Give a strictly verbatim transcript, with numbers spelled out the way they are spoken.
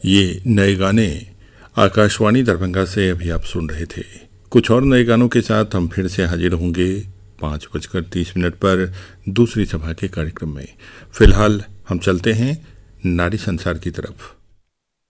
ये नए गाने आकाशवाणी दरभंगा से अभी आप सुन रहे थे। कुछ और नए गानों के साथ हम फिर से हाजिर होंगे पाँच बजकर तीस मिनट पर दूसरी सभा के कार्यक्रम में। फिलहाल हम चलते हैं नारी संसार की तरफ।